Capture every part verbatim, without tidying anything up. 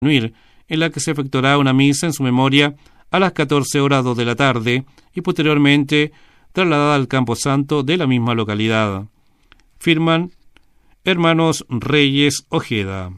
en la que se efectuará una misa en su memoria a las catorce horas dos de la tarde y posteriormente trasladada al Camposanto de la misma localidad. Firman Hermanos Reyes Ojeda.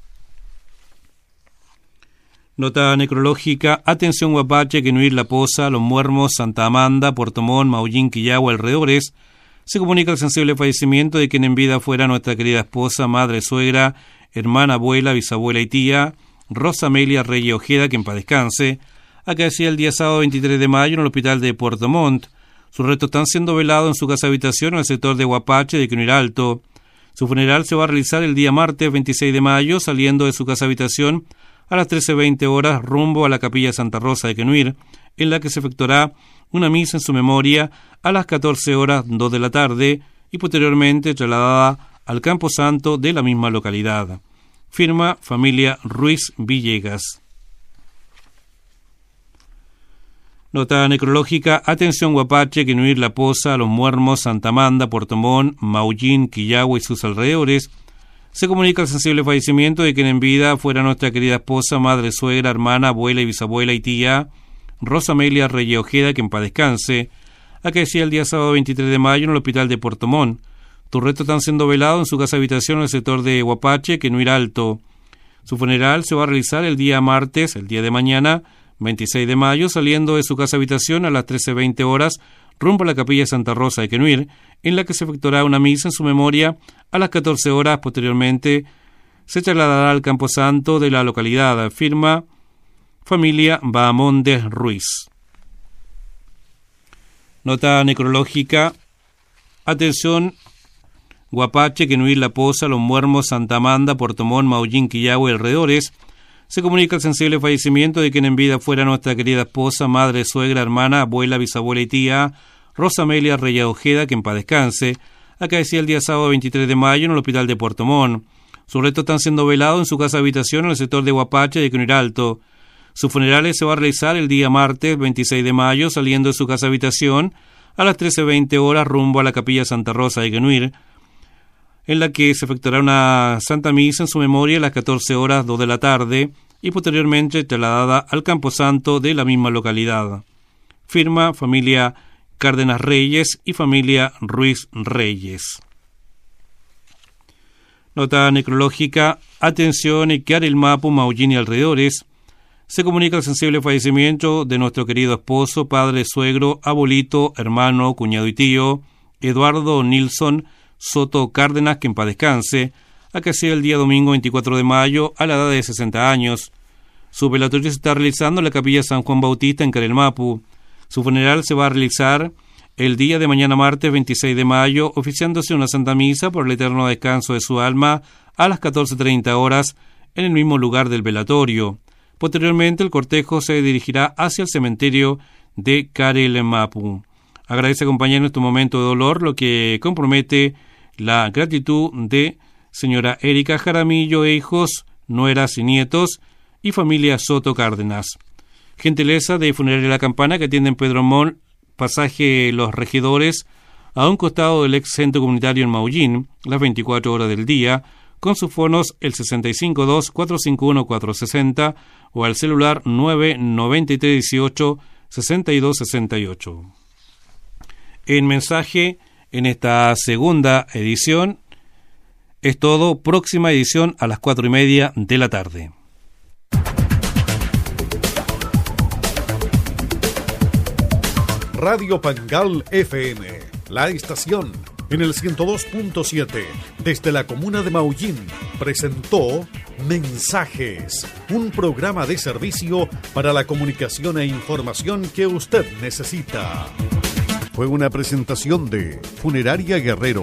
Nota necrológica: atención Guapache, Quenuir, La Poza, Los Muermos, Santa Amanda, Puerto Montt, Maullín, Quillagua, alrededores. Se comunica el sensible fallecimiento de quien en vida fuera nuestra querida esposa, madre, suegra, hermana, abuela, bisabuela y tía, Rosa Amelia Reyes Ojeda, que en paz descanse, acaecía el día sábado veintitrés de mayo en el hospital de Puerto Montt. Sus restos están siendo velados en su casa habitación en el sector de Guapache de Quenuir Alto. Su funeral se va a realizar el día martes veintiséis de mayo, saliendo de su casa habitación a las trece veinte horas rumbo a la capilla Santa Rosa de Quenuir, en la que se efectuará una misa en su memoria a las catorce horas dos de la tarde y posteriormente trasladada al Camposanto de la misma localidad. Firma familia Ruiz Villegas. Nota necrológica: atención Guapache, Quenuir, La Poza, Los Muermos, Santa Amanda, Puerto Montt, Maullín, Quillagua y sus alrededores. Se comunica el sensible fallecimiento de quien en vida fuera nuestra querida esposa, madre, suegra, hermana, abuela y bisabuela y tía, Rosa Amelia Reyes Ojeda, que en paz descanse, acaecía el día sábado veintitrés de mayo en el hospital de Puerto Montt. Sus restos están siendo velados en su casa habitación en el sector de Guapache, Quenuir Alto. Su funeral se va a realizar el día martes, el día de mañana, veintiséis de mayo, saliendo de su casa habitación a las trece veinte horas rumbo a la capilla Santa Rosa de Quenuir, en la que se efectuará una misa en su memoria a las catorce horas. Posteriormente se trasladará al Camposanto de la localidad. Firma familia Bahamondes Ruiz. Nota necrológica: atención Guapache, Quenuir, La Poza, Los Muermos, Santa Amanda, Puerto Montt, Maullín, Quillagua y alrededores. Se comunica el sensible fallecimiento de quien en vida fuera nuestra querida esposa, madre, suegra, hermana, abuela, bisabuela y tía, Rosa Amelia Reyes Ojeda, que en paz descanse, acaecía el día sábado veintitrés de mayo en el hospital de Puerto Montt. Sus restos están siendo velados en su casa habitación en el sector de Guapache de Quenuir Alto. Sus funerales se va a realizar el día martes veintiséis de mayo, saliendo de su casa habitación a las trece veinte horas rumbo a la capilla Santa Rosa de Quenuir, en la que se efectuará una santa misa en su memoria a las catorce horas dos de la tarde y posteriormente trasladada al Camposanto de la misma localidad. Firma familia Cárdenas Reyes y familia Ruiz Reyes. Nota necrológica: atención Iquiarelmapu, Maullín y alrededores. Se comunica el sensible fallecimiento de nuestro querido esposo, padre, suegro, abuelito, hermano, cuñado y tío, Eduardo Nilsson Soto Cárdenas, que en paz descanse, acaecía el día domingo veinticuatro de mayo a la edad de sesenta años. Su velatorio se está realizando en la capilla San Juan Bautista en Carelmapu. Su funeral se va a realizar el día de mañana martes veintiséis de mayo, oficiándose una santa misa por el eterno descanso de su alma a las catorce treinta horas en el mismo lugar del velatorio. Posteriormente el cortejo se dirigirá hacia el cementerio de Carelmapu. Agradece acompañar en este momento de dolor, lo que compromete la gratitud de señora Erika Jaramillo e hijos, nueras y nietos y familia Soto Cárdenas. Gentileza de Funeraria La Campana, que atiende en Pedro Montt, pasaje Los Regidores, a un costado del ex centro comunitario en Maullín, las veinticuatro horas del día, con sus fonos el sesenta y cinco dos, cuatro cinco uno, cuatro sesenta o al celular nueve noventa y tres dieciocho, sesenta y dos sesenta y ocho. En mensaje, en esta segunda edición, es todo. Próxima edición a las cuatro y media de la tarde. Radio Pangal F M, la estación en el ciento dos punto siete, desde la comuna de Maullín, presentó Mensajes, un programa de servicio para la comunicación e información que usted necesita. Fue una presentación de Funeraria Guerrero.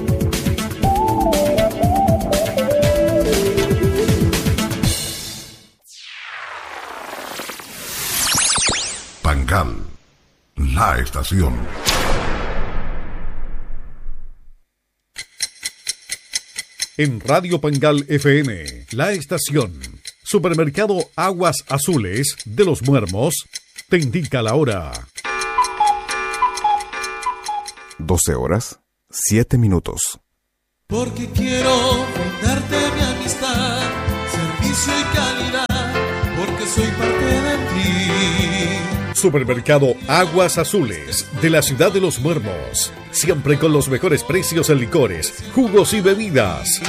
Pangal, la estación. En Radio Pangal F M, la estación. Supermercado Aguas Azules de Los Muermos te indica la hora. doce horas, siete minutos. Porque quiero brindarte mi amistad, servicio y calidad. soy parte de ti. Supermercado Aguas Azules, de la ciudad de Los Muermos. Siempre con los mejores precios en licores, jugos y bebidas.